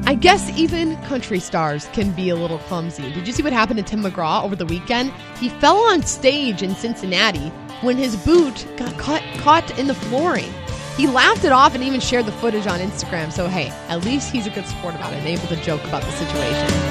I guess even country stars can be a little clumsy. Did you see what happened to Tim McGraw over the weekend? He fell on stage in Cincinnati when his boot got caught in the flooring. He laughed it off and even shared the footage on Instagram. So, hey, at least he's a good sport about it and able to joke about the situation.